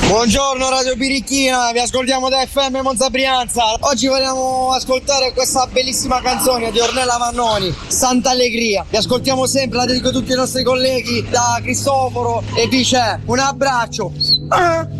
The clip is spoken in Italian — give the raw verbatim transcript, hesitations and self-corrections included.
Buongiorno Radio Birichina, vi ascoltiamo da F M Monza Brianza. Oggi vogliamo ascoltare questa bellissima canzone di Ornella Vannoni, Santa Allegria. Vi ascoltiamo sempre, la dedico a tutti i nostri colleghi, da Cristoforo e dice un abbraccio. Ah.